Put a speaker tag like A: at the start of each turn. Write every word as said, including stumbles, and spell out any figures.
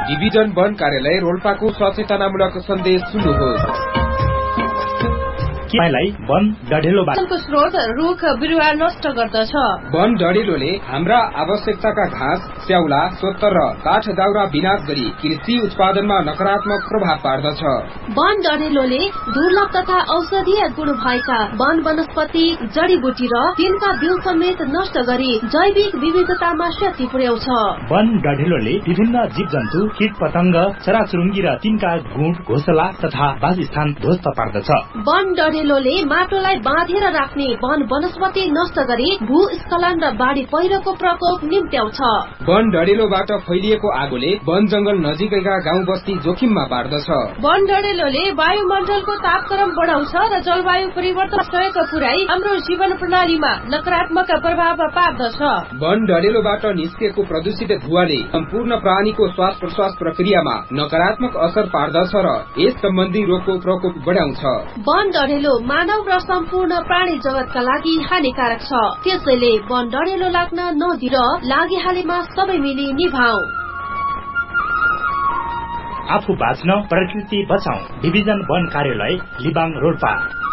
A: Division वन कार्यालय रोल्पाको सचेतनामूलक सन्देश सुन्नुहोस्।
B: किलाई वन डढेलोबाट
C: स्रोत रुख बिरुवा नष्ट गर्दछ।
A: वन डढेलोले हाम्रा आवश्यकताका घाँस, स्याउला, सोत्तर र काठ दाउरा विनाश गरी कृषि उत्पादनमा नकारात्मक प्रभाव पार्दछ।
C: वन डढेलोले दुर्लभ तथा औषधीय गुण भएका वन वनस्पति, जडीबुटी र तिनका बिउ समेत नष्ट गरी जैविक विविधतामा क्षति पुर्याउँछ।
B: वन डढेलोले विभिन्न जीव जन्तु, कीट पतंग, चराचुरुङ्गी र तिनका गुण, घोसला तथा वासस्थान ध्वस्त पार्दछ।
C: वन डढेलोले माटोलाई बाँधेर राख्ने वन वनस्पति नष्ट गरी भूस्खलन र बाढी पहिरोको प्रकोप निम्त्याउँछ।
A: वन डढेलोबाट फैलिएको आगोले वन जंगल नजिकैका गाउँ बस्ती जोखिममा पार्दछ।
C: वन डढेलोले वायुमण्डलको तापक्रम बढाउँछ र जलवायु परिवर्तन सहयोग पुर्याई हाम्रो जीवन प्रणालीमा नकारात्मक प्रभाव पार्दछ।
A: वन डढेलोबाट निस्केको प्रदूषित धुवाले सम्पूर्ण प्राणीको श्वास प्रश्वास प्रक्रियामा नकारात्मक असर पार्दछ र यस सम्बन्धी रोगको प्रकोप बढाउँछ।
C: वन डढेलो मानव र सम्पूर्ण प्राणी जगतका लागि हानिकारक छ। त्यसैले वन डढेलो लाग्न नदिएर लागिहालेमा सबै मिली निभाऊ।
B: आफू बाँच्न प्रकृति बचाऊ। डिभिजन वन कार्यालय लिबाङ रोल्पा।